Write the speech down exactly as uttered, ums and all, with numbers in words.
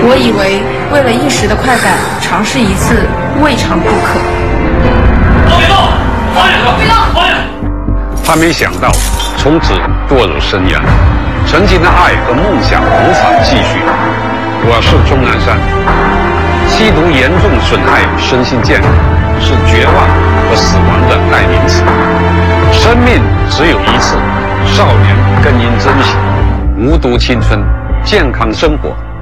我以为为了一时的快感，尝试一次未尝不可。 别动！放下！别动！放下！ 他没想到，从此堕入深渊，曾经的爱和梦想无法继续。我是钟南山。吸毒严重损害身心健康，是绝望和死亡的代名词。生命只有一次，少年更应珍惜。无毒青春，健康生活。